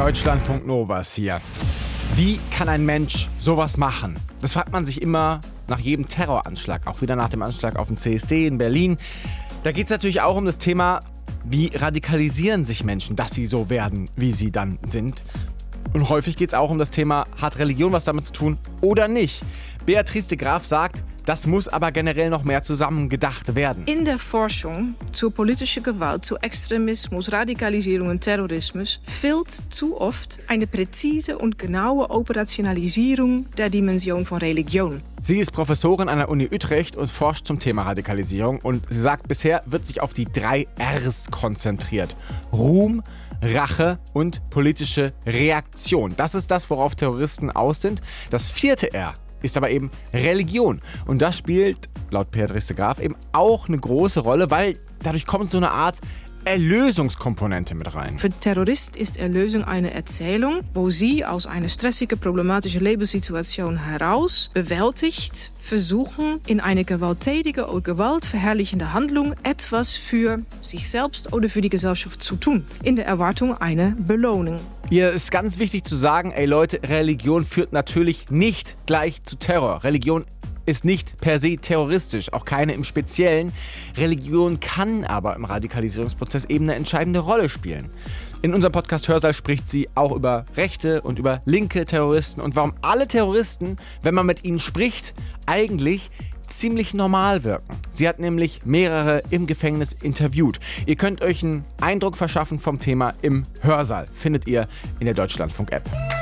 Deutschlandfunk Novas hier. Wie kann ein Mensch sowas machen? Das fragt man sich immer nach jedem Terroranschlag, auch wieder nach dem Anschlag auf den CSD in Berlin. Da geht es natürlich auch um das Thema, wie radikalisieren sich Menschen, dass sie so werden, wie sie dann sind. Und häufig geht es auch um das Thema, hat Religion was damit zu tun oder nicht? Beatrice de Graaf sagt, das muss aber generell noch mehr zusammen gedacht werden. In der Forschung zur politischen Gewalt, zu Extremismus, Radikalisierung und Terrorismus fehlt zu oft eine präzise und genaue Operationalisierung der Dimension von Religion. Sie ist Professorin an der Uni Utrecht und forscht zum Thema Radikalisierung. Und sie sagt, bisher wird sich auf die 3 Rs konzentriert. Ruhm, Rache und politische Reaktion. Das ist das, worauf Terroristen aus sind. Das 4. R ist aber eben Religion. Und das spielt, laut Beatrice de Graaf, eben auch eine große Rolle, weil dadurch kommt so eine Art Erlösungskomponente mit rein. Für Terrorist ist Erlösung eine Erzählung, wo sie aus einer stressigen, problematischen Lebenssituation heraus bewältigt versuchen, in eine gewalttätige oder gewaltverherrlichende Handlung etwas für sich selbst oder für die Gesellschaft zu tun, in der Erwartung einer Belohnung. Hier ist ganz wichtig zu sagen, ey Leute, Religion führt natürlich nicht gleich zu Terror. Religion ist nicht per se terroristisch, auch keine im Speziellen. Religion kann aber im Radikalisierungsprozess eben eine entscheidende Rolle spielen. In unserem Podcast Hörsaal spricht sie auch über rechte und über linke Terroristen und warum alle Terroristen, wenn man mit ihnen spricht, eigentlich ziemlich normal wirken. Sie hat nämlich mehrere im Gefängnis interviewt. Ihr könnt euch einen Eindruck verschaffen vom Thema im Hörsaal. Findet ihr in der Deutschlandfunk-App.